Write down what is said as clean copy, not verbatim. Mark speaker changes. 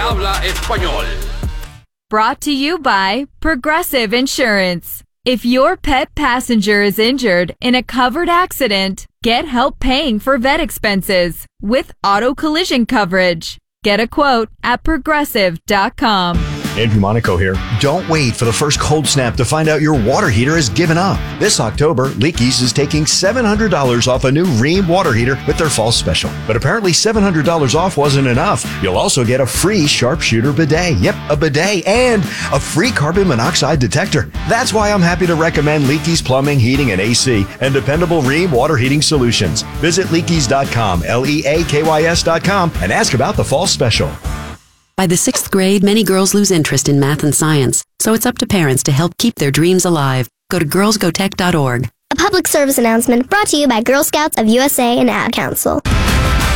Speaker 1: habla español.
Speaker 2: Brought to you by Progressive Insurance. If your pet passenger is injured in a covered accident, get help paying for vet expenses with auto collision coverage. Get a quote at progressive.com.
Speaker 3: Andrew Monaco here. Don't wait for the first cold snap to find out your water heater has given up. This October, Leakey's is taking $700 off a new Rheem water heater with their fall special. But apparently $700 off wasn't enough. You'll also get a free sharpshooter bidet. Yep, a bidet and a free carbon monoxide detector. That's why I'm happy to recommend Leakey's Plumbing, Heating, and AC and dependable Rheem water heating solutions. Visit Leakeys.com, Leakys.com, and ask about the fall special.
Speaker 4: By the 6th grade, many girls lose interest in math and science, so it's up to parents to help keep their dreams alive. Go to girlsgotech.org.
Speaker 5: A public service announcement brought to you by Girl Scouts of USA and Ad Council.